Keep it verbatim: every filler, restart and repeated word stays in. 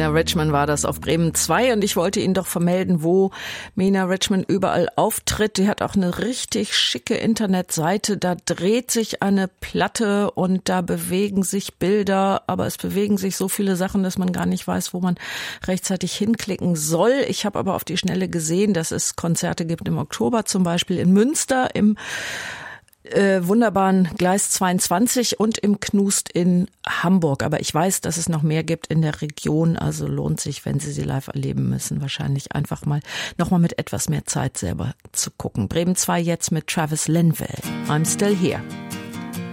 Mina Richman war das auf Bremen zwei und ich wollte Ihnen doch vermelden, wo Mina Richman überall auftritt. Die hat auch eine richtig schicke Internetseite, da dreht sich eine Platte und da bewegen sich Bilder, aber es bewegen sich so viele Sachen, dass man gar nicht weiß, wo man rechtzeitig hinklicken soll. Ich habe aber auf die Schnelle gesehen, dass es Konzerte gibt im Oktober, zum Beispiel in Münster im Äh, wunderbaren Gleis zweiundzwanzig und im Knust in Hamburg. Aber ich weiß, dass es noch mehr gibt in der Region. Also lohnt sich, wenn Sie sie live erleben müssen, wahrscheinlich einfach mal nochmal mit etwas mehr Zeit selber zu gucken. Bremen zwei jetzt mit Travis Linville. I'm Still Here.